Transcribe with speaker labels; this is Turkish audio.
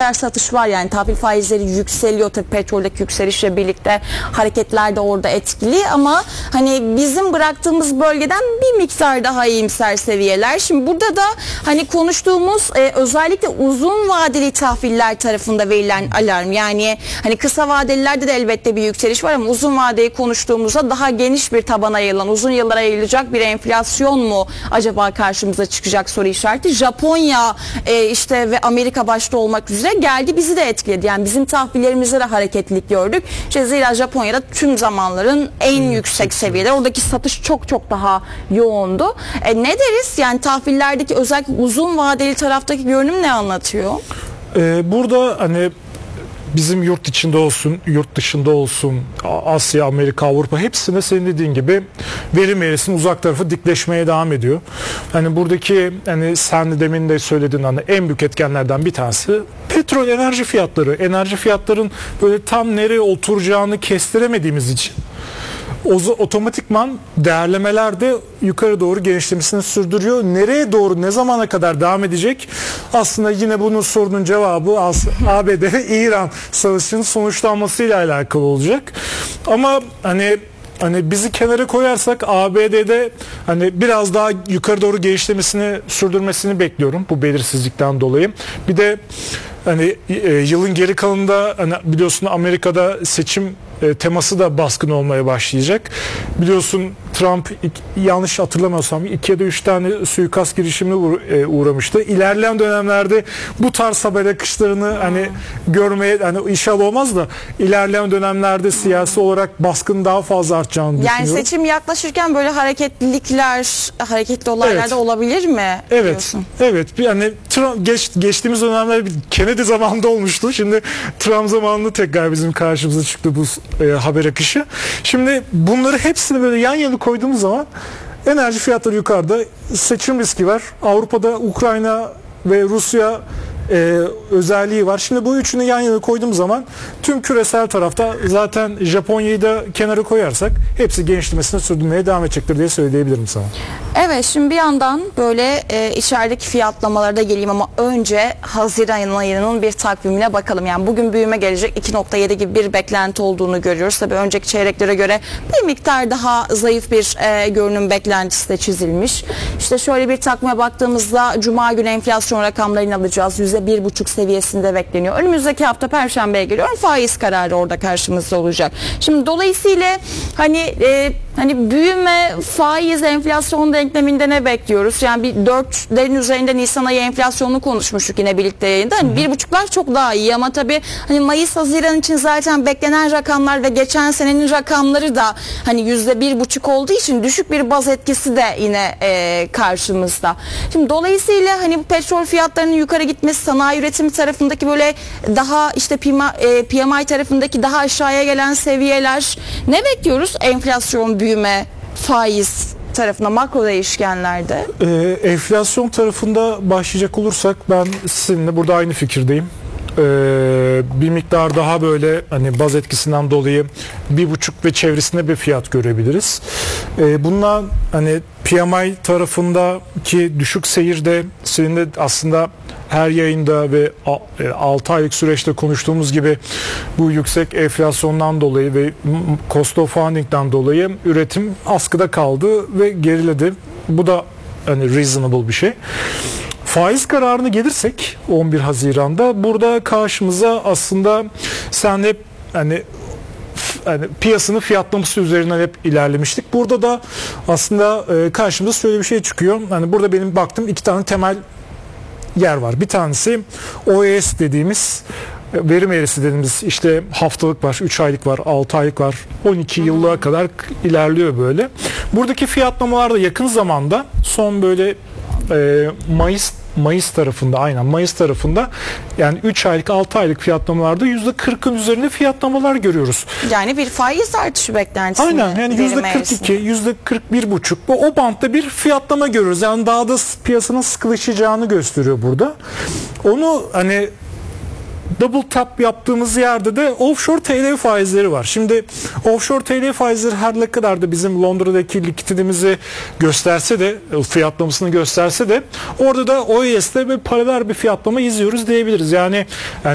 Speaker 1: miktar satış var, yani tahvil faizleri yükseliyor tabii, petroldeki yükselişle birlikte hareketler de orada etkili, ama hani bizim bıraktığımız bölgeden bir miktar daha iyimser seviyeler. Şimdi burada da hani konuştuğumuz özellikle uzun vadeli tahviller tarafında verilen alarm, yani hani kısa vadelilerde de elbette bir yükseliş var ama uzun vadeyi konuştuğumuzda daha geniş bir tabana yayılan, uzun yıllara yayılacak bir enflasyon mu acaba karşımıza çıkacak soru işareti. Japonya işte ve Amerika başta olmak üzere geldi, bizi de etkiledi. Yani bizim tahvillerimizde de hareketlilik gördük. İşte zira Japonya'da tüm zamanların en yüksek seviyeler. Oradaki satış çok çok daha yoğundu. Ne deriz? Yani tahvillerdeki özellikle uzun vadeli taraftaki görünüm ne anlatıyor?
Speaker 2: Burada hani bizim yurt içinde olsun, yurt dışında olsun, Asya, Amerika, Avrupa, hepsinde senin dediğin gibi verim eğrisinin uzak tarafı dikleşmeye devam ediyor. Hani buradaki, hani sen de demin de söylediğin hani en büyük etkenlerden bir tanesi petrol, enerji fiyatları. Enerji fiyatların böyle tam nereye oturacağını kestiremediğimiz için otomatikman değerlemeler de yukarı doğru genişlemesini sürdürüyor. Nereye doğru, ne zamana kadar devam edecek? Aslında yine bunun sorunun cevabı ABD ve İran savaşının sonuçlanmasıyla alakalı olacak. Ama hani bizi kenara koyarsak ABD'de hani biraz daha yukarı doğru genişlemesini sürdürmesini bekliyorum bu belirsizlikten dolayı. Bir de hani yılın geri kalanında hani biliyorsun Amerika'da seçim teması da baskın olmaya başlayacak. Biliyorsun Trump, yanlış hatırlamıyorsam 2 ya da 3 tane suikast girişimine uğramıştı. İlerleyen dönemlerde bu tarz haber akışlarını hani görmeye, hani inşallah olmaz da ilerleyen dönemlerde siyasi olarak baskın daha fazla artacağını düşünüyorum.
Speaker 1: Yani seçim yaklaşırken böyle hareketli olaylar da olabilir mi?
Speaker 2: Evet.
Speaker 1: Diyorsun?
Speaker 2: Evet. Yani geçtiğimiz dönemler Kennedy zamanında olmuştu. Şimdi Trump zamanında tekrar bizim karşımıza çıktı bu haber akışı. Şimdi bunları hepsini böyle yan yana koyduğumuz zaman enerji fiyatları yukarıda, seçim riski var. Avrupa'da Ukrayna ve Rusya özelliği var. Şimdi bu üçünü yan yana koyduğum zaman tüm küresel tarafta zaten Japonya'yı da kenara koyarsak hepsi genişlemesine sürdürmeye devam edecektir diye söyleyebilirim sana.
Speaker 1: Evet, şimdi bir yandan böyle içerideki fiyatlamalara da geleyim ama önce Haziran ayının bir takvimine bakalım. Yani bugün büyüme gelecek, 2.7 gibi bir beklenti olduğunu görüyoruz. Tabii önceki çeyreklere göre bir miktar daha zayıf bir görünüm beklentisi de çizilmiş. İşte şöyle bir takvime baktığımızda Cuma günü enflasyon rakamlarını alacağız. %1,5 seviyesinde bekleniyor. Önümüzdeki hafta Perşembe'ye geliyor. Faiz kararı orada karşımızda olacak. Şimdi dolayısıyla hani büyüme, faiz, enflasyon denkleminde ne bekliyoruz? Yani bir 4'lerin üzerinde Nisan ayı enflasyonunu konuşmuştuk yine birlikte yayında. Hani 1,5'lar çok daha iyi ama tabii hani Mayıs, Haziran için zaten beklenen rakamlar ve geçen senenin rakamları da hani %1,5 olduğu için düşük bir baz etkisi de yine karşımızda. Şimdi dolayısıyla hani bu petrol fiyatlarının yukarı gitmesi, sanayi üretimi tarafındaki böyle daha işte PMI tarafındaki daha aşağıya gelen seviyeler, ne bekliyoruz? Enflasyon, büyüme, faiz tarafında, makro değişkenlerde.
Speaker 2: Enflasyon tarafında başlayacak olursak ben sizinle burada aynı fikirdeyim. Bir miktar daha böyle hani baz etkisinden dolayı 1,5 ve çevresinde bir fiyat görebiliriz. Bundan hani PMI tarafındaki düşük seyirde senin de aslında her yayında ve 6 aylık süreçte konuştuğumuz gibi bu yüksek enflasyondan dolayı ve cost of funding'den dolayı üretim askıda kaldı ve geriledi. Bu da hani reasonable bir şey. Faiz kararına gelirsek 11 Haziran'da burada karşımıza aslında sen hep hani piyasanın fiyatlaması üzerinden hep ilerlemiştik. Burada da aslında karşımıza şöyle bir şey çıkıyor. Hani burada benim baktığım 2 tane temel yer var. Bir tanesi OES dediğimiz verim eğrisi dediğimiz, işte haftalık var, 3 aylık var, 6 aylık var, 12 yıllığa kadar ilerliyor böyle. Buradaki fiyatlamalar da yakın zamanda son böyle Mayıs tarafında yani 3 aylık 6 aylık fiyatlamalarda %40'ın üzerinde fiyatlamalar görüyoruz.
Speaker 1: Yani bir faiz artışı beklentisi.
Speaker 2: Aynen, yani %42, %41,5 o bantta bir fiyatlama görüyoruz. Yani daha da piyasanın sıkılaşacağını gösteriyor burada. Onu hani double tap yaptığımız yerde de offshore TL faizleri var. Şimdi offshore TL faizleri her ne kadar da bizim Londra'daki likiditemizi gösterse de, fiyatlamasını gösterse de orada da OES'te bir paralel bir fiyatlama izliyoruz diyebiliriz. Yani